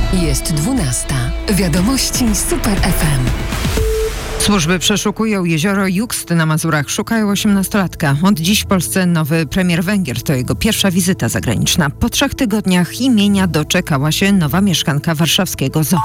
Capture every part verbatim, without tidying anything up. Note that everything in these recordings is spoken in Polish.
Jest dwunasta. Wiadomości Super F M. Służby przeszukują jezioro Juxt na Mazurach. Szukają osiemnastolatka. Od dziś w Polsce nowy premier Węgier. To jego pierwsza wizyta zagraniczna. Po trzech tygodniach imienia doczekała się nowa mieszkanka warszawskiego zoo.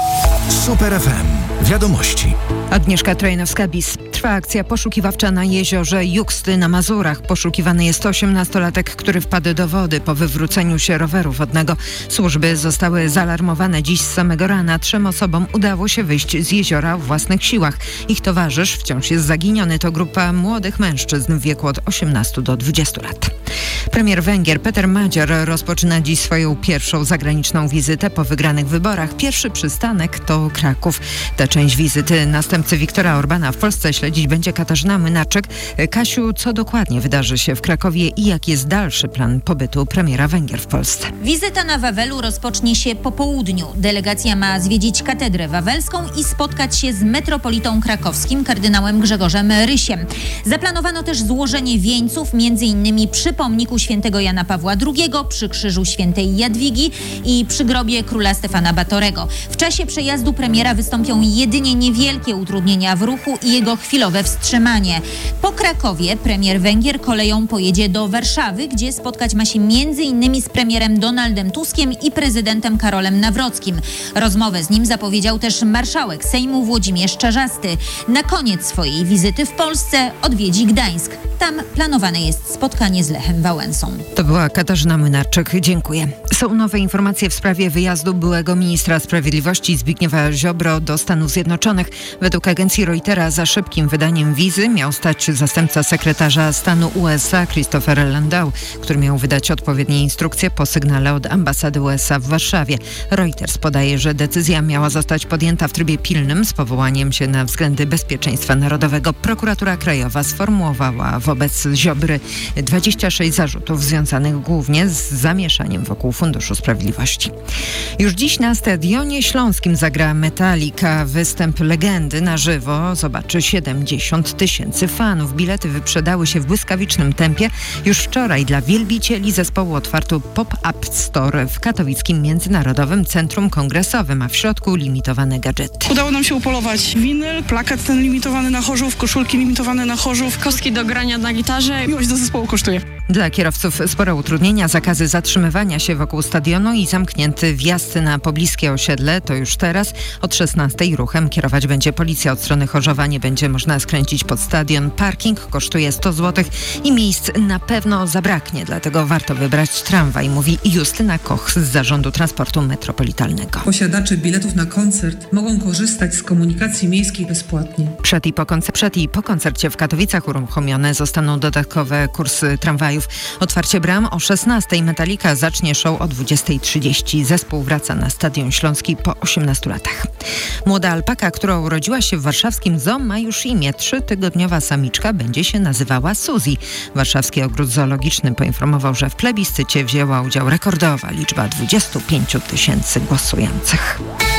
Super F M. Wiadomości. Agnieszka Trojnowska-Bis. Trwa akcja poszukiwawcza na jeziorze Juxt na Mazurach. Poszukiwany jest osiemnastolatek, który wpadł do wody po wywróceniu się roweru wodnego. Służby zostały zaalarmowane dziś z samego rana. Trzem osobom udało się wyjść z jeziora w własnych siłach. Ich towarzysz wciąż jest zaginiony. To grupa młodych mężczyzn w wieku od osiemnastu do dwudziestu lat. Premier Węgier Peter Magyar rozpoczyna dziś swoją pierwszą zagraniczną wizytę po wygranych wyborach. Pierwszy przystanek to Kraków. Tę część wizyty następcy Viktora Orbana w Polsce śledzić będzie Katarzyna Mynarczyk. Kasiu, co dokładnie wydarzy się w Krakowie i jaki jest dalszy plan pobytu premiera Węgier w Polsce? Wizyta na Wawelu rozpocznie się po południu. Delegacja ma zwiedzić katedrę wawelską i spotkać się z metropolitą krakowskim kardynałem Grzegorzem Rysiem. Zaplanowano też złożenie wieńców między innymi przy pomniku świętego Jana Pawła drugiego, przy krzyżu świętej Jadwigi i przy grobie króla Stefana Batorego. W czasie przejazdu premiera wystąpią jedynie niewielkie utrudnienia w ruchu i jego chwilowe wstrzymanie. Po Krakowie premier Węgier koleją pojedzie do Warszawy, gdzie spotkać ma się między innymi z premierem Donaldem Tuskiem i prezydentem Karolem Nawrockim. Rozmowę z nim zapowiedział też marszałek Sejmu Włodzimierz Czarzasty. Na koniec swojej wizyty w Polsce odwiedzi Gdańsk. Tam planowane jest spotkanie z Lechem Wałęsą. To była Katarzyna Mynarczyk. Dziękuję. Są nowe informacje w sprawie wyjazdu byłego ministra sprawiedliwości Zbigniewa Ziobro do Stanów Zjednoczonych. Według agencji Reutera za szybkim wydaniem wizy miał stać zastępca sekretarza stanu U S A Christopher Landau, który miał wydać odpowiednie instrukcje po sygnale od ambasady U S A w Warszawie. Reuters podaje, że decyzja miała zostać podjęta w trybie pilnym z powołaniem się na względy bezpieczeństwa narodowego. Prokuratura Krajowa sformułowała wobec Ziobry dwadzieścia sześć zarzutów związanych głównie z zamieszaniem wokół Funduszu Sprawiedliwości. Już dziś na Stadionie Śląskim zagra Metallica. Występ legendy na żywo zobaczy siedemdziesiąt tysięcy fanów. Bilety wyprzedały się w błyskawicznym tempie. Już wczoraj dla wielbicieli zespołu otwarto pop-up store w katowickim Międzynarodowym Centrum Kongresowym, a w środku limitowane gadżety. Udało nam się upolować winyl, plakat ten limitowany na Chorzów, koszulki limitowane na Chorzów, kostki do grania na gitarze. Miłość do zespołu kosztuje. Dla kierowców spore utrudnienia, zakazy zatrzymywania się wokół stadionu i zamknięty wjazd na pobliskie osiedle. To już teraz od szesnastej ruchem kierować będzie policja. Od strony Chorzowa nie będzie można skręcić pod stadion. Parking kosztuje sto złotych i miejsc na pewno zabraknie, dlatego warto wybrać tramwaj, mówi Justyna Koch z Zarządu Transportu Metropolitalnego. Posiadacze biletów na koncert mogą korzystać z komunikacji miejskiej bezpłatnie. Przed i po, koncer- przed i po koncercie w Katowicach uruchomione zostaną dodatkowe kursy tramwajów. Otwarcie bram o szesnastej. Metallica zacznie show o dwudziestej trzydzieści. Zespół wraca na Stadion Śląski po osiemnastu latach. Młoda alpaka, która urodziła się w warszawskim zoo, ma już imię. Trzytygodniowa samiczka będzie się nazywała Suzy. Warszawski Ogród Zoologiczny poinformował, że w plebiscycie wzięła udział rekordowa liczba dwudziestu pięciu tysięcy głosujących.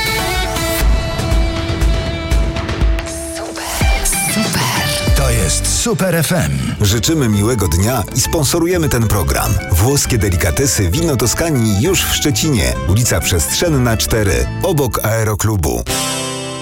To jest Super F M. Życzymy miłego dnia i sponsorujemy ten program. Włoskie delikatesy Wino Toskanii już w Szczecinie. Ulica Przestrzenna cztery, obok Aeroklubu.